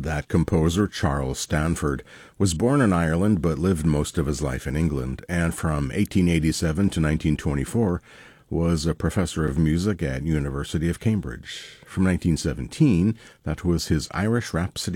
That composer, Charles Stanford, was born in Ireland but lived most of his life in England, and from 1887 to 1924 was a professor of music at University of Cambridge. From 1917, that was his Irish Rhapsody